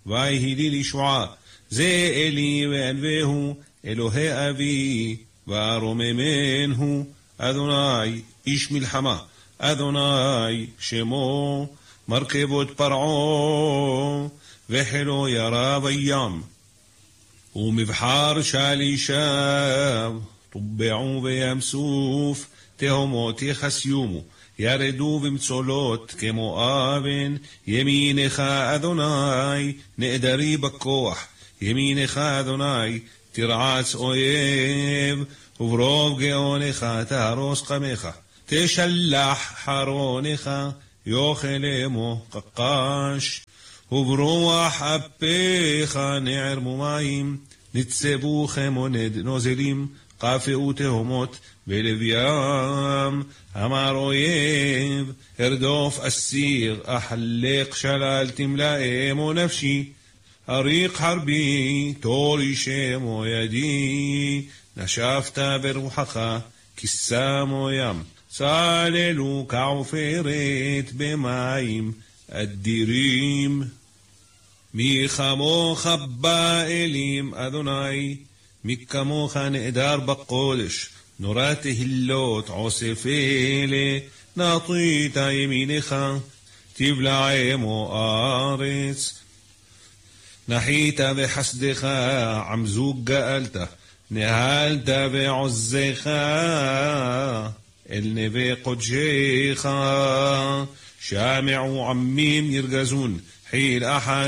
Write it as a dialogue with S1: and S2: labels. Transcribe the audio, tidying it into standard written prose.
S1: ויהי לי לישועה. זה אלי וענווהו, אלוהי אבי, וארוממנו, אדוני איש מלחמה, אדוני שמו, מרכבות פרעה, וחילו ירה בים. ומבחר שלישיו, טובעו בים סוף, תהומות יחסיומו, ירדו במצולות כמו אבן, ימינך אדוני, נעדרי בכוח, ימינך אדוני, תרעץ אויב, וברוב גאונך תהרוס קמך, תשלח חרונך, יאכל עמו קקש, וברוח אפיך נערמו מים, נצבו חמונד נוזלים, קפאו תהומות בלב ים. אמר אויב, ארדוף אסיר, אחלק שלל תמלאמו נפשי, אריק חרבי, תורי שמו ידי, נשפת ברוחך, כיסמו ים, צללו כעופרת במים אדירים. מי כמוך באלים אדוני, מי כמוך נעדר בקודש, נורא תהילות עוסף אלה, נטית ימינך, תבלע עמו ארץ. נחית בחסדך, עמזוג גאלת, נהלת בעוזך, אל נבי קודשך, שמעו עמים ירגזון, חיל אחת